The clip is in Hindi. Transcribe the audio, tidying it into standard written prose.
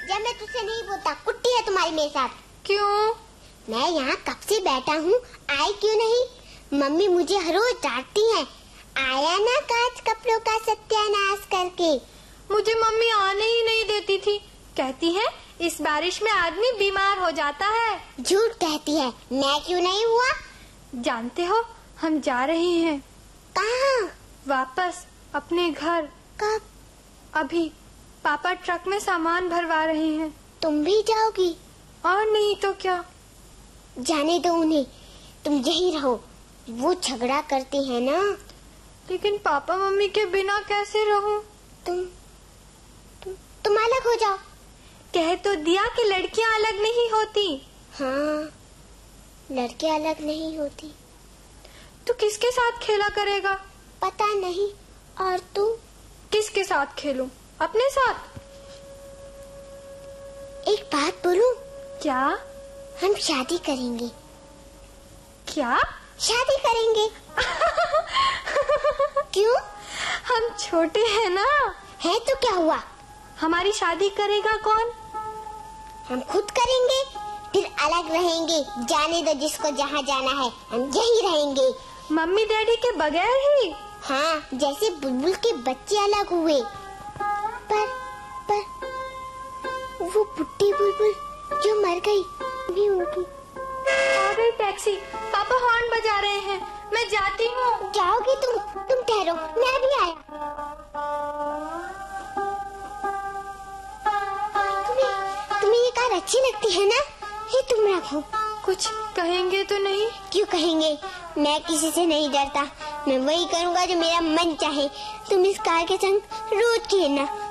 जब मैं तुझसे नहीं बोलता, कुट्टी है तुम्हारी मेरे साथ। क्यों? मैं यहाँ कब से बैठा हूँ, आए क्यों नहीं? मम्मी मुझे हर रोज डांटती है, आया ना कांच कपड़ों का सत्यानाश करके। मुझे मम्मी आने ही नहीं देती थी, कहती है इस बारिश में आदमी बीमार हो जाता है। झूठ कहती है, मैं क्यों नहीं हुआ? जानते हो हम जा रहे हैं। कहाँ? वापस अपने घर। कब? अभी पापा ट्रक में सामान भरवा रहे हैं। तुम भी जाओगी? और नहीं तो क्या। जाने दो उन्हें, तुम यही रहो, वो झगड़ा करते हैं ना। लेकिन पापा मम्मी के बिना कैसे रहूं? तुम अलग हो जाओ। कह तो दिया कि लड़कियां अलग नहीं होती। हाँ, लड़कियां अलग नहीं होती। तू किसके साथ खेला करेगा? पता नहीं। और तू? किसके साथ खेलूं? अपने साथ। एक बात बोलूं? क्या? हम शादी करेंगे। क्या? शादी करेंगे। क्यों? हम छोटे हैं ना। है तो क्या हुआ? हमारी शादी करेगा कौन? हम खुद करेंगे, फिर अलग रहेंगे। जाने दो जिसको जहाँ जाना है, हम यही रहेंगे। मम्मी डैडी के बगैर ही? हाँ, जैसे बुलबुल के बच्चे अलग हुए। पर वो बुड्ढी बुलबुल जो मर गई, भी उनकी। आ गई टैक्सी, पापा हॉर्न बजा रहे हैं, मैं जाती हूँ। जाओगी तुम ठहरो, मैं भी आया। तुम्हें ये कार अच्छी लगती है ना? ये तुम रखो। कुछ कहेंगे तो नहीं? क्यों कहेंगे, मैं किसी से नहीं डरता। मैं वही करूँगा जो मेरा मन चाहे। तुम इस कार के संग रोज खेलना।